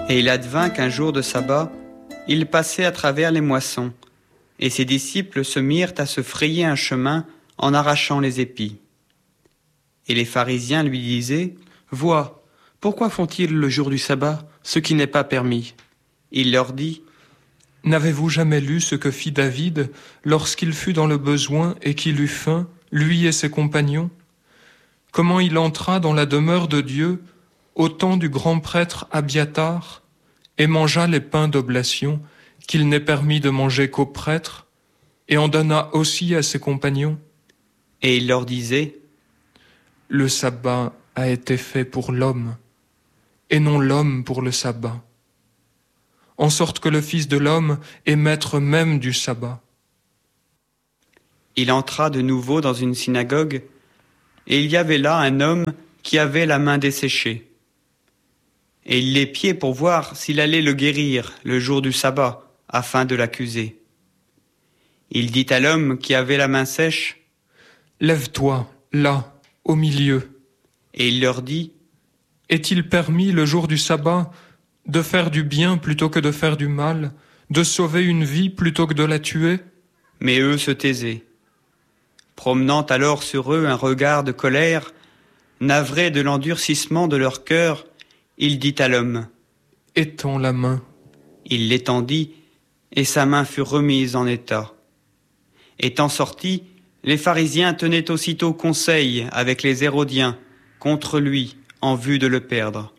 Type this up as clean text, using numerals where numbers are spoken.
Et il advint qu'un jour de sabbat, il passait à travers les moissons, et ses disciples se mirent à se frayer un chemin en arrachant les épis. Et les pharisiens lui disaient : « Vois, pourquoi font-ils le jour du sabbat ce qui n'est pas permis ?» Il leur dit : « N'avez-vous jamais lu ce que fit David lorsqu'il fut dans le besoin et qu'il eut faim, lui et ses compagnons ? Comment il entra dans la demeure de Dieu au temps du grand prêtre Abiatar et mangea les pains d'oblation qu'il n'est permis de manger qu'aux prêtres et en donna aussi à ses compagnons ? Et il leur disait : Le sabbat a été fait pour l'homme et non l'homme pour le sabbat, en sorte que le Fils de l'homme est maître même du sabbat. » Il entra de nouveau dans une synagogue, et il y avait là un homme qui avait la main desséchée. Et il l'épiait pour voir s'il allait le guérir le jour du sabbat, afin de l'accuser. Il dit à l'homme qui avait la main sèche : « Lève-toi, là, au milieu. » Et il leur dit : « Est-il permis le jour du sabbat de faire du bien plutôt que de faire du mal, de sauver une vie plutôt que de la tuer ? » Mais eux se taisaient. Promenant alors sur eux un regard de colère, navré de l'endurcissement de leur cœur, il dit à l'homme : « Étends la main. » Il l'étendit, et sa main fut remise en état. Étant sortis, les pharisiens tenaient aussitôt conseil avec les Hérodiens contre lui en vue de le perdre.